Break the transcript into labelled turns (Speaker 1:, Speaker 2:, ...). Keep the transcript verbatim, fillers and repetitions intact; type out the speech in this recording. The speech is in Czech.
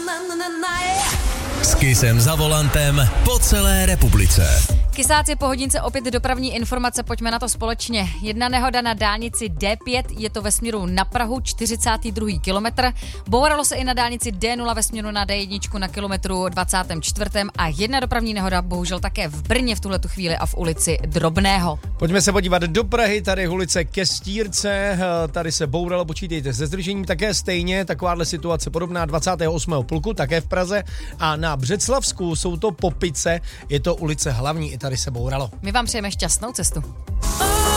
Speaker 1: S Kissem za volantem po celé republice.
Speaker 2: Kysáci, po hodince opět dopravní informace, pojďme na to společně. Jedna nehoda na dálnici D pět, je to ve směru na Prahu, čtyřicátý druhý kilometr. Bouralo se i na dálnici D nula ve směru na D jedna na kilometru dvacátém čtvrtém a jedna dopravní nehoda bohužel také v Brně v tuhletu chvíli a v ulici Drobného.
Speaker 3: Pojďme se podívat do Prahy, tady ulice Kestírce, tady se bouralo, počítejte se zdržením, také stejně, takováhle situace podobná dvacátého osmého pulku, také v Praze a na Břeclavsku jsou to Popice, je to ulice Hlavní, i tady se bouralo.
Speaker 2: My vám přejeme šťastnou cestu.